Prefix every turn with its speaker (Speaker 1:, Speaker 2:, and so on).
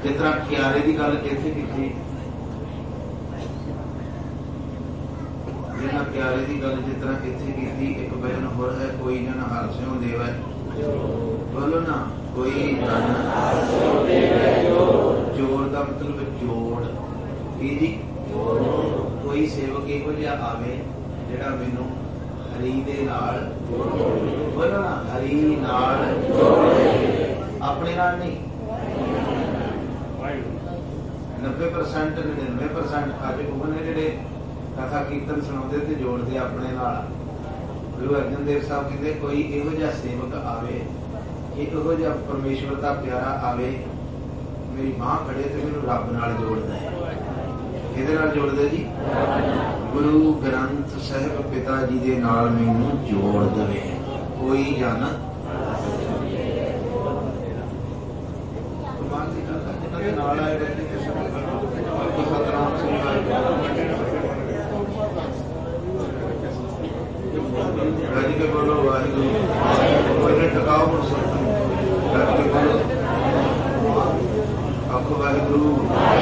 Speaker 1: जिस तरह खियारे की गल इत्थे कीती, जिन्ना खियारे की गल जिस तरह इत्थे कीती, एक भजन होर है, कोई जन हर स्यों देवै, बोलो ना, कोई जन जोड़ का मतलब जोड़ की जी, कोई सेवक इहो जिहा आवे जिहड़ा मैनूं हरी दे नाल, बोलो ना, हरी नाल, अपने नाल नहीं, 90% 99% अज ਉਹ ने ਜਿਹੜੇ कथा कीर्तन सुनाते थे जोड़ते अपने नाल। गुरु अर्जन देव साहब कहते कोई इहो जिहा सेवक आवे, इहो जिहा परमेश्वर का प्यारा आवे, मेरी बांह फड़े तो मैनूं रब नाल जोड़दा है। किहदे नाल जोड़दा जी? गुरु ग्रंथ साहिब पिता जी दे नाल मैनूं जोड़ देवे। कोई जन नाल आए सतनाम सिंह रज के बोलो वाहिगुरू, टकाओ रज के बोलो आखो वाहिगुरू।